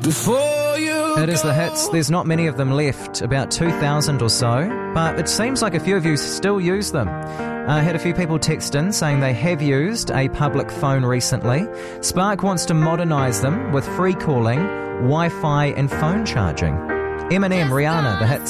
before you. It is the hits. There's not many of them left, about 2,000 or so, but it seems like a few of you still use them. I had a few people text in saying they have used a public phone recently. Spark wants to modernise them with free calling, Wi-Fi and phone charging. Eminem, Rihanna, the hits.